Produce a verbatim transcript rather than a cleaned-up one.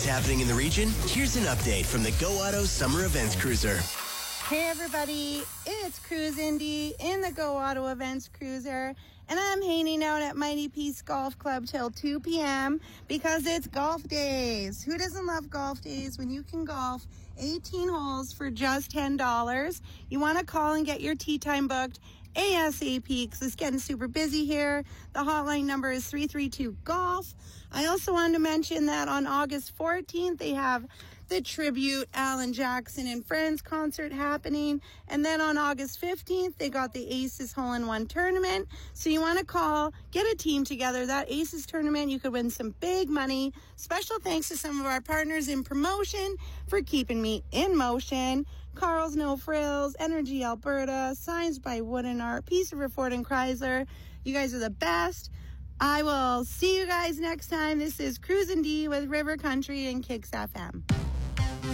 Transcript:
what's happening in the region, here's an update from the Go Auto Summer Events Cruiser. Hey everybody, it's Cruise Indy in the Go Auto Events Cruiser, and I'm hanging out at Mighty Peace Golf Club till two p.m. because it's golf days. Who doesn't love golf days when you can golf eighteen holes for just ten dollars? You want to call and get your tee time booked ASAP because it's getting super busy here. The hotline number is three three two golf. I also wanted to mention that on August fourteenth, they have the Tribute Alan Jackson and Friends concert happening. And then on August fifteenth, they got the Aces Hole-in-One tournament. So you want to call, get a team together. That Aces tournament, you could win some big money. Special thanks to some of our partners in promotion for keeping me in motion. Carl's No Frills, Energy Alberta, Signs by Wood and Art, Peace River Ford and Chrysler. You guys are the best. I will see you guys next time. This is Cruisin' D with River Country and Kicks F M.